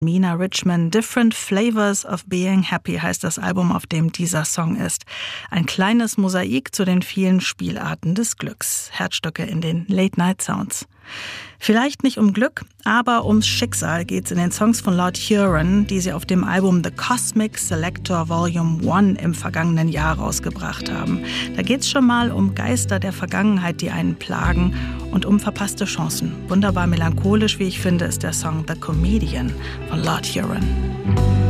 Mina Richmond, Different Flavors of Being Happy heißt das Album, auf dem dieser Song ist. Ein kleines Mosaik zu den vielen Spielarten des Glücks. Herzstücke in den Late-Night-Sounds. Vielleicht nicht um Glück, aber ums Schicksal geht's in den Songs von Lord Huron, die sie auf dem Album The Cosmic Selector Volume 1 im vergangenen Jahr rausgebracht haben. Da geht's schon mal um Geister der Vergangenheit, die einen plagen, und um verpasste Chancen. Wunderbar melancholisch, wie ich finde, ist der Song The Comedian von Lord Huron.